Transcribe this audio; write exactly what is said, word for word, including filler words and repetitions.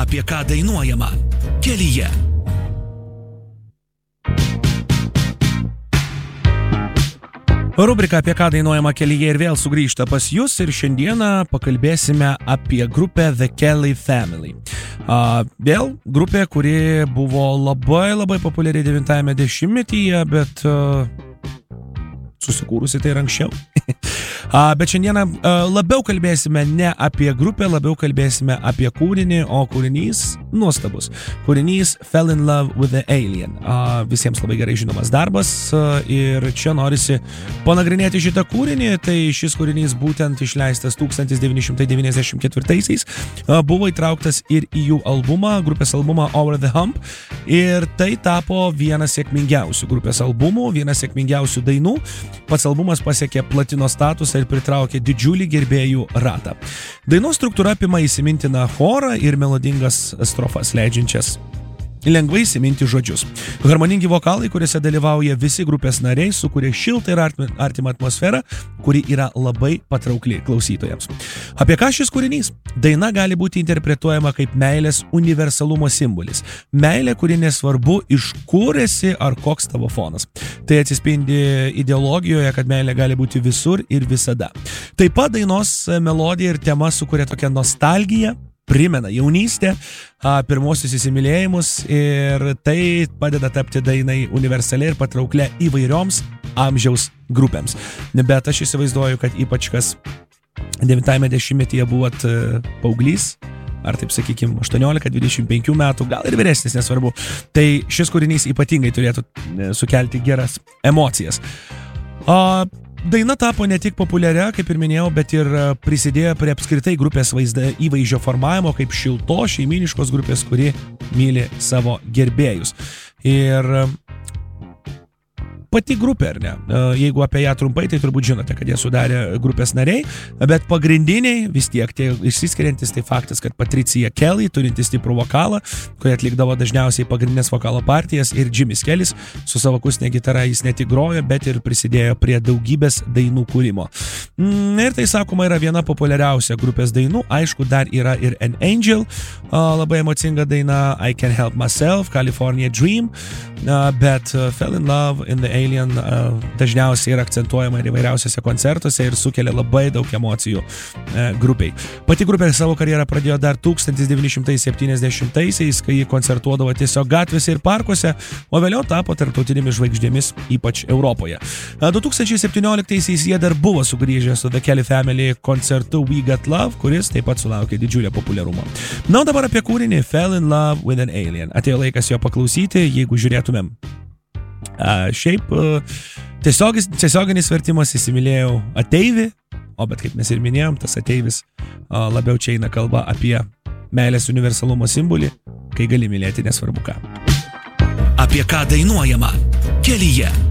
apie ką dainuojama kelyje. Rubrika apie ką dainuojama kelyje ir vėl sugrįžta pas jūs ir šiandieną pakalbėsime apie grupę The Kelly Family. Uh, vėl grupė, kuri buvo labai labai populiari devintajame dešimtmetyje, bet uh, susikūrusi tai ir anksčiau. uh, bet šiandieną uh, labiau kalbėsime ne apie grupę, labiau kalbėsime apie kūrinį, o kūrinys nuostabus. Kūrinys Fell in Love with the Alien. Uh, visiems labai gerai žinomas darbas uh, ir čia norisi panagrinėti šitą kūrinį. Tai šis kūrinys būtent išleistas tūkstantis devyni šimtai devyniasdešimt ketvirtaisiais uh, buvo įtrauktas ir į jų albumą, grupės albumą Over the Hump ir tai tapo vienas sėkmingiausių grupės albumų, vienas sėkmingiausių dainų. Pats albumas pasiekė platino statusą ir pritraukė didžiulį gerbėjų ratą. Dainos struktūra apima įsimintiną chorą ir melodingas strofas leidžiančias lengvai įsiminti žodžius. Harmoningi vokalai, kuriuose dalyvauja visi grupės nariai, sukuria šiltą ir artimą atmosferą, kuri yra labai patraukli klausytojams. Apie ką šis kūrinys? Daina gali būti interpretuojama kaip meilės universalumo simbolis. Meilė, kuri nesvarbu iš kur esi ar koks tavo fonas. Tai atsispindi ideologijoje, kad meilė gali būti visur ir visada. Taip pat dainos melodija ir tema sukuria tokią nostalgiją, primena jaunystę, pirmosius įsimylėjimus ir tai padeda tapti dainai universaliai ir patrauklė įvairioms amžiaus grupėms. Bet aš įsivaizduoju, kad ypač kas devintajame dešimtmetyje buvot paauglys, ar taip sakykime aštuoniolika dvidešimt penkių metų, gal ir vyresnis, nesvarbu, tai šis kūrinys ypatingai turėtų sukelti geras emocijas. O daina tapo ne tik populiaria, kaip ir minėjau, bet ir prisidėjo prie apskritai grupės vaizda, įvaizdžio formavimo kaip šiltos šeimyniškos grupės, kuri myli savo gerbėjus. Ir pati grupė, ar ne? Jeigu apie ją trumpai, tai turbūt žinote, kad jie sudarė grupės nariai, bet pagrindiniai vis tiek tie išsiskiriantis tai faktas, kad Patricia Kelly, turinti stiprų vokalą, kurie atlikdavo dažniausiai pagrindinės vokalo partijas, ir Jimis Kellis su savo akustinė gitara, jis ne tik grojo, bet ir prisidėjo prie daugybės dainų kūrimo. Ir tai, sakoma, yra viena populiariausia grupės dainų. Aišku, dar yra ir An Angel, labai emocinga daina, I Can't Help Myself, California Dream, bet Fell in Love in the Alien uh, dažniausiai yra akcentuojama ir įvairiausiose koncertuose ir sukelia labai daug emocijų uh, grupiai. Pati grupė savo karjerą pradėjo dar tūkstantis devyni šimtai septyniasdešimtaisiais, kai ji koncertuodavo tiesiog gatvėse ir parkuose, o vėliau tapo tarptautinėmis žvaigždėmis, ypač Europoje. Uh, du tūkstančiai septynioliktaisiais jie dar buvo sugrįžę su The Kelly Family koncertu We Got Love, kuris taip pat sulaukė didžiulio populiarumo. Na, o dabar apie kūrinį Fell in Love with an Alien. Atėjo laikas jo paklausyti, jeigu žiūrėtumėm. Uh, šiaip uh, tiesiogis, tiesioginis vertimas įsimylėjau ateivį, o bet kaip mes ir minėjom, tas ateivis uh, labiau čia eina kalba apie meilės universalumo simbolį, kai gali mylėti nesvarbu ką. Apie ką dainuojama kelyje.